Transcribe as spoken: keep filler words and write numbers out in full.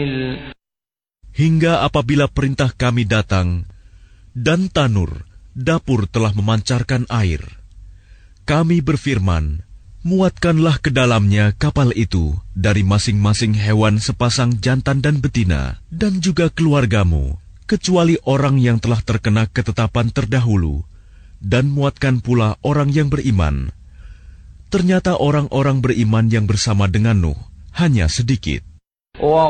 Hingga apabila perintah kami datang, dan tanur, dapur telah memancarkan air, kami berfirman, muatkanlah ke dalamnya kapal itu dari masing-masing hewan sepasang jantan dan betina, dan juga keluargamu, kecuali orang yang telah terkena ketetapan terdahulu, dan muatkan pula orang yang beriman. Ternyata orang-orang beriman yang bersama dengan Nuh hanya sedikit.